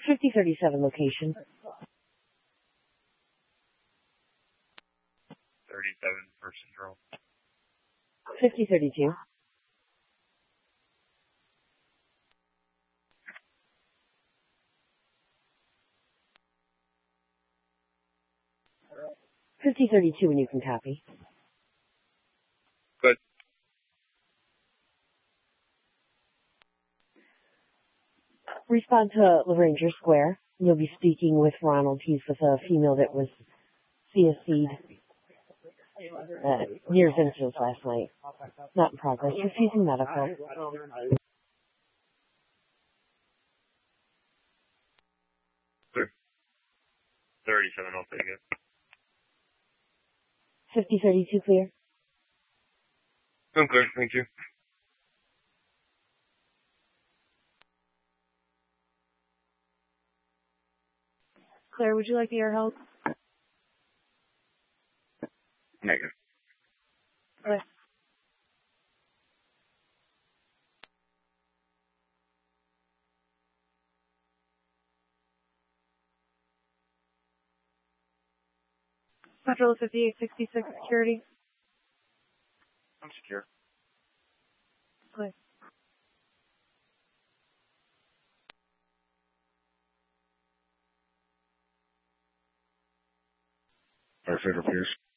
5037 location. 37 first control. 5032. $5032 when you can copy. Good. Respond to LaRanger Square. You'll be speaking with Ronald. He's with a female that was CSC'd near Vincennes last night. Not in progress. Refusing medical. Sure. 37, I'll take it. 5032 clear. I'm clear, thank you. Claire, would you like the air help? Negative. Okay. Central 5866 security. I'm secure. Okay. Our favorite Pierce.